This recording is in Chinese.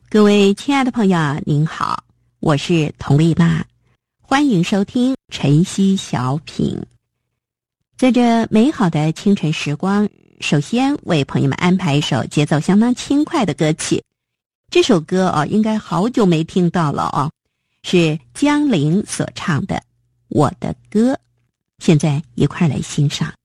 各位亲爱的朋友您好，我是佟丽娜，欢迎收听晨曦小品。在这美好的清晨时光，首先为朋友们安排一首节奏相当轻快的歌曲。这首歌应该好久没听到了是江玲所唱的《我的歌》，现在一块来欣赏。